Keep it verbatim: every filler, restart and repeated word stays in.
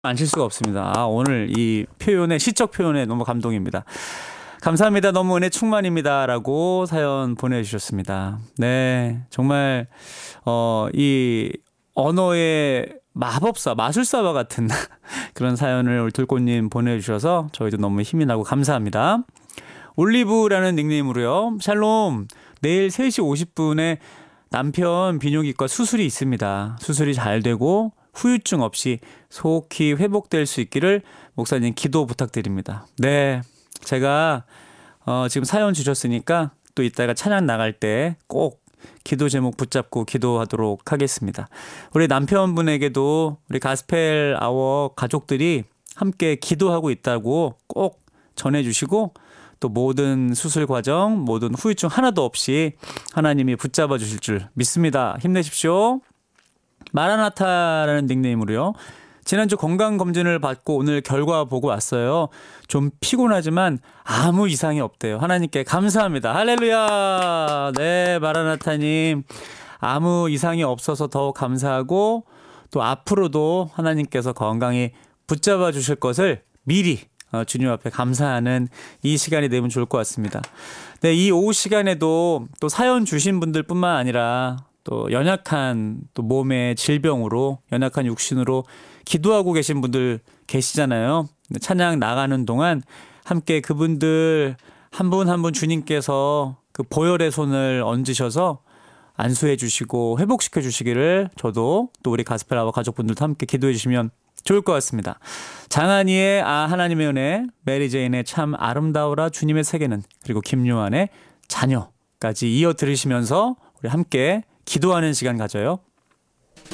안 칠 수가 없습니다. 아, 오늘 이 표현에, 시적 표현에 너무 감동입니다. 감사합니다. 너무 은혜 충만입니다. 라고 사연 보내주셨습니다. 네. 정말, 어, 이 언어의 마법사, 마술사와 같은 그런 사연을 우리 들꽃님 보내주셔서 저희도 너무 힘이 나고 감사합니다. 올리브라는 닉네임으로요. 샬롬, 내일 세 시 오십 분에 남편 비뇨기과 수술이 있습니다. 수술이 잘 되고 후유증 없이 속히 회복될 수 있기를 목사님 기도 부탁드립니다. 네, 제가 어, 지금 사연 주셨으니까 또 이따가 찬양 나갈 때 꼭 기도 제목 붙잡고 기도하도록 하겠습니다. 우리 남편분에게도 우리 가스펠 아워 가족들이 함께 기도하고 있다고 꼭 전해주시고 또 모든 수술 과정, 모든 후유증 하나도 없이 하나님이 붙잡아 주실 줄 믿습니다. 힘내십시오. 마라나타라는 닉네임으로요. 지난주 건강검진을 받고 오늘 결과 보고 왔어요. 좀 피곤하지만 아무 이상이 없대요. 하나님께 감사합니다. 할렐루야. 네, 마라나타님. 아무 이상이 없어서 더 감사하고 또 앞으로도 하나님께서 건강히 붙잡아 주실 것을 미리 주님 앞에 감사하는 이 시간이 되면 좋을 것 같습니다. 네, 이 오후 시간에도 또 사연 주신 분들 뿐만 아니라 또 연약한 또 몸의 질병으로 연약한 육신으로 기도하고 계신 분들 계시잖아요. 찬양 나가는 동안 함께 그분들 한 분 한 분 주님께서 그 보혈의 손을 얹으셔서 안수해 주시고 회복시켜 주시기를 저도 또 우리 가스펠아워 가족분들도 함께 기도해 주시면 좋을 것 같습니다. 장한이의 아 하나님의 은혜, 메리제인의 참 아름다워라 주님의 세계는, 그리고 김요한의 자녀까지 이어 들으시면서 우리 함께 기도하는 시간 가져요.